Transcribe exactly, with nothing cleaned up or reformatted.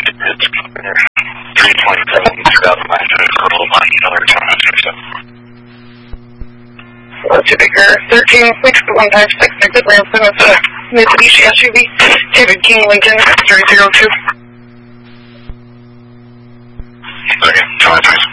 three twenty-seven, two thousand nine, total line, another return on six seven. Let's Baker, thirteen six one five six, exit Lansing with a Mitsubishi S U V, David King Lincoln, zero zero two. Okay, try please.